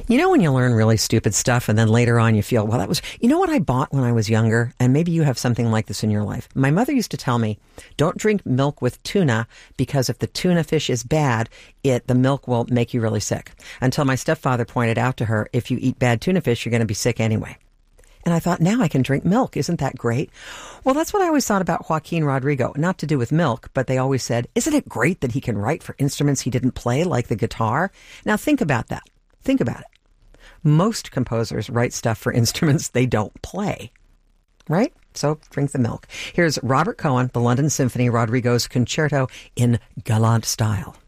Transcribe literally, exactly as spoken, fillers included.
You know when you learn really stupid stuff and then later on you feel, well, that was, you know what I bought when I was younger? And maybe you have something like this in your life. My mother used to tell me, don't drink milk with tuna because if the tuna fish is bad, it the milk will make you really sick. Until my stepfather pointed out to her, if you eat bad tuna fish, you're going to be sick anyway. And I thought, now I can drink milk. Isn't that great? Well, that's what I always thought about Joaquin Rodrigo. Not to do with milk, but they always said, isn't it great that he can write for instruments he didn't play, like the guitar? Now think about that. Think about it. Most composers write stuff for instruments they don't play, right? So drink the milk. Here's Robert Cohen, the London Symphony, Rodrigo's Concerto in Galant Style.